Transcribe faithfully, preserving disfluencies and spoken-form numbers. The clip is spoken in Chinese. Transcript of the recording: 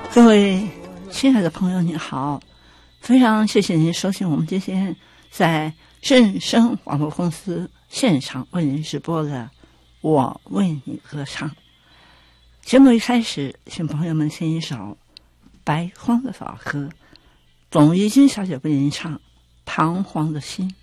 各位亲爱的朋友，你好，非常谢谢您收听我们今天在正声网络公司现场为您直播的《我为你歌唱》。节目一开始，请朋友们听一首白荒的老歌，董一金小姐为您唱《彷徨的心》。